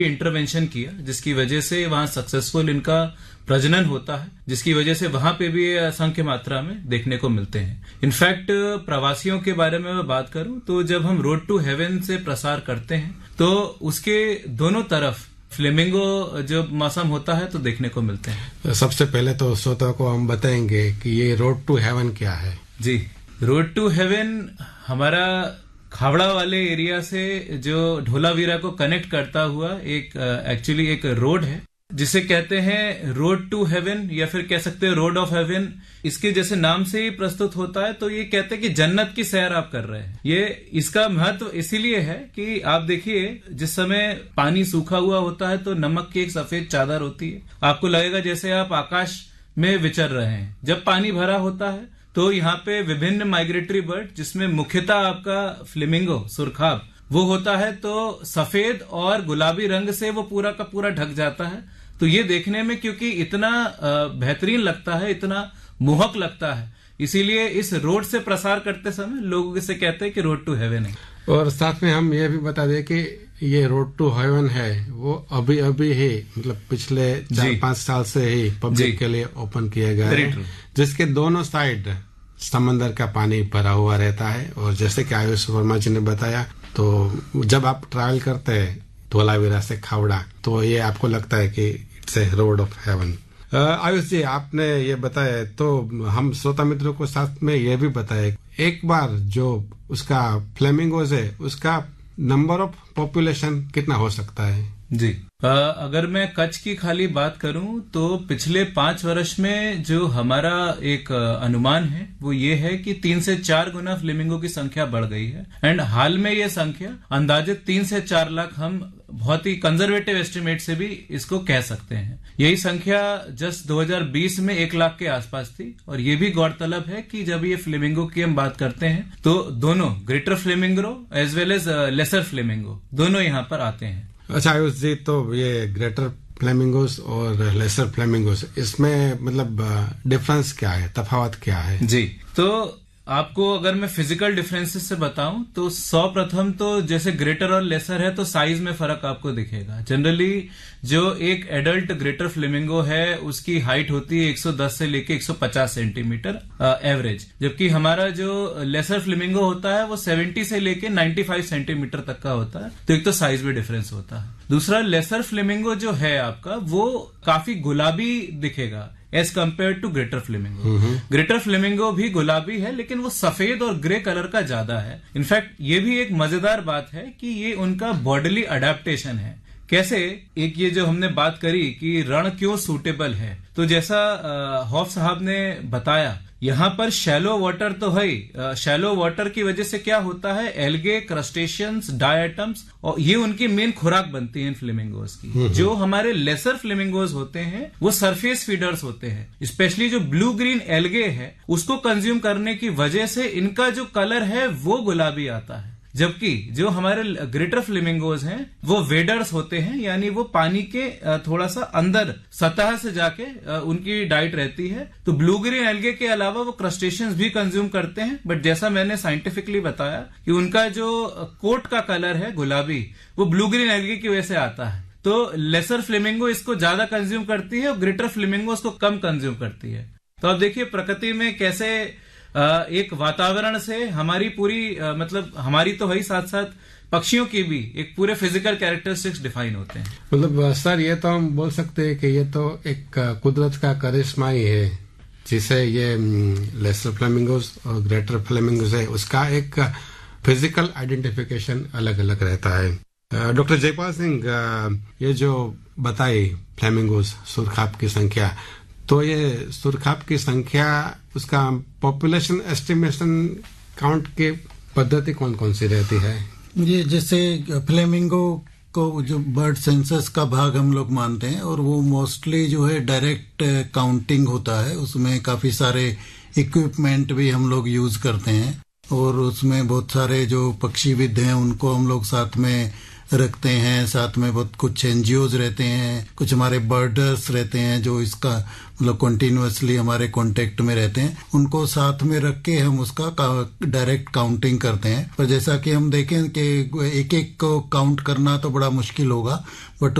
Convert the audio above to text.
Intervention किया, जिसकी वजह से वहां सक्सेसफुल इनका प्रजनन होता है, जिसकी वजह से वहां पे भी असंख्य मात्रा में देखने को मिलते हैं। इनफैक्ट प्रवासियों के बारे में मैं बात करूं तो जब हम रोड टू हेवन से प्रसार करते हैं तो उसके दोनों तरफ फ्लेमिंगो जो मौसम होता है तो देखने को मिलते हैं। सबसे पहले तो श्रोता को हम बताएंगे कि ये रोड टू हेवन क्या है। जी, रोड टू हेवन हमारा खावड़ा वाले एरिया से जो ढोलावीरा को कनेक्ट करता हुआ एक एक्चुअली एक रोड है, जिसे कहते हैं रोड टू हेवन या फिर कह सकते हैं रोड ऑफ हेवन। इसके जैसे नाम से ही प्रस्तुत होता है तो ये कहते हैं कि जन्नत की सैर आप कर रहे हैं। ये इसका महत्व इसीलिए है कि आप देखिए, जिस समय पानी सूखा हुआ होता है तो नमक की एक सफेद चादर होती है, आपको लगेगा जैसे आप आकाश में विचर रहे हैं। जब पानी भरा होता है तो यहाँ पे विभिन्न माइग्रेटरी बर्ड, जिसमें मुख्यतः आपका फ्लेमिंगो सुरखाब वो होता है, तो सफेद और गुलाबी रंग से वो पूरा का पूरा ढक जाता है। तो ये देखने में क्योंकि इतना बेहतरीन लगता है, इतना मोहक लगता है, इसीलिए इस रोड से प्रसार करते समय लोग इसे कहते हैं कि रोड टू हेवन है। और साथ में हम ये भी बता दें कि ये रोड टू हेवन है वो अभी अभी ही मतलब पिछले 4-5 साल से ही पब्लिक के लिए ओपन किया गया है, जिसके दोनों साइड समंदर का पानी भरा हुआ रहता है। और जैसे कि आयुष वर्मा जी ने बताया, तो जब आप ट्रैवल करते हैं धोलावीरा से खावड़ा तो ये आपको लगता है कि it's a road of haven. Ayush जी, आपने ये बताया तो हम श्रोता मित्रों को साथ में ये भी बताया, एक बार जो उसका फ्लेमिंगोज है उसका नंबर ऑफ पॉपुलेशन कितना हो सकता है? जी, अगर मैं कच्छ की खाली बात करूं तो पिछले 5 वर्ष में जो हमारा एक अनुमान है वो ये है कि 3 से 4 गुना फ्लेमिंगो की संख्या बढ़ गई है। एंड हाल में ये संख्या अंदाजित 3 से 4 लाख हम बहुत ही कंजर्वेटिव एस्टिमेट से भी इसको कह सकते हैं। यही संख्या जस्ट 2020 में 1 लाख के आसपास थी। और ये भी गौरतलब है कि जब ये फ्लेमिंगो की हम बात करते हैं तो दोनों greater flamingo as well as laser flamingo दोनों यहाँ पर आते हैं। अच्छा आयुष जी, तो ये ग्रेटर फ्लेमिंगोस और लेसर फ्लेमिंगोस, इसमें मतलब डिफरेंस क्या है, तफावत क्या है? जी, तो आपको अगर मैं फिजिकल डिफरेंसेस से बताऊं तो सर्वप्रथम तो जैसे ग्रेटर और लेसर है तो साइज में फर्क आपको दिखेगा। जनरली जो एक एडल्ट ग्रेटर फ्लेमिंगो है उसकी हाइट होती है 110 से लेके 150 सेंटीमीटर एवरेज, जबकि हमारा जो लेसर फ्लेमिंगो होता है वो 70 से लेके 95 सेंटीमीटर तक का होता है। तो एक तो साइज में डिफरेंस होता है। दूसरा, लेसर फ्लेमिंगो जो है आपका वो काफी गुलाबी दिखेगा as compare to greater flamingo. Greater flamingo भी गुलाबी है लेकिन वो सफेद और ग्रे कलर का ज्यादा है। इनफैक्ट ये भी एक मजेदार बात है कि ये उनका बॉडीली अडेप्टेशन है। कैसे? एक ये जो हमने बात करी कि रण क्यों सूटेबल है, तो जैसा हॉफ साहब ने बताया, यहाँ पर शैलो वाटर तो है। शैलो वाटर की वजह से क्या होता है, एल्गे, क्रस्टेशियंस, डायटम्स, और ये उनकी मेन खुराक बनती है फ्लेमिंगोज की। जो हमारे लेसर फ्लेमिंगोज होते हैं वो सरफेस फीडर्स होते हैं। स्पेशली जो ब्लू ग्रीन एल्गे है उसको कंज्यूम करने की वजह से इनका जो कलर है वो गुलाबी आता है। जबकि जो हमारे ग्रेटर फ्लेमिंगोज हैं वो वेडर्स होते हैं, यानी वो पानी के थोड़ा सा अंदर सतह से जाके उनकी डाइट रहती है। तो ब्लू ग्रीन एल्गे के अलावा वो क्रस्टेशियंस भी कंज्यूम करते हैं, बट जैसा मैंने साइंटिफिकली बताया कि उनका जो कोट का कलर है गुलाबी वो ब्लू ग्रीन एल्गे की वजह से आता है। तो लेसर फ्लेमिंगो इसको ज्यादा कंज्यूम करती है और ग्रेटर फ्लेमिंगो इसको कम कंज्यूम करती है। तो अब देखिए प्रकृति में कैसे एक वातावरण से हमारी पूरी मतलब हमारी तो है ही, साथ साथ पक्षियों की भी एक पूरे फिजिकल कैरेक्टरिस्टिक्स डिफाइन होते हैं। मतलब सर ये तो हम बोल सकते हैं कि ये तो एक कुदरत का करिश्मा ही है, जिसे ये लेसर फ्लेमिंगोस और ग्रेटर फ्लेमिंगोस है उसका एक फिजिकल आइडेंटिफिकेशन अलग अलग रहता है। डॉक्टर जयपाल सिंह, ये जो बताई फ्लेमिंगोस सुरखाब की संख्या, तो ये सुरखाब की संख्या उसका पॉपुलेशन एस्टिमेशन काउंट की पद्धति कौन कौन सी रहती है? ये जैसे फ्लेमिंगो को जो बर्ड सेंसस का भाग हम लोग मानते हैं और वो मोस्टली जो है डायरेक्ट काउंटिंग होता है। उसमें काफी सारे इक्विपमेंट भी हम लोग यूज करते हैं और उसमें बहुत सारे जो पक्षीविद हैं उनको हम लोग साथ में रखते हैं, साथ में बहुत कुछ एनजीओज रहते हैं, कुछ हमारे बर्डर्स रहते हैं जो इसका मतलब कंटिन्यूअसली हमारे कांटेक्ट में रहते हैं, उनको साथ में रख के हम उसका डायरेक्ट काउंटिंग करते हैं। पर जैसा कि हम देखें कि एक एक को काउंट करना तो बड़ा मुश्किल होगा, बट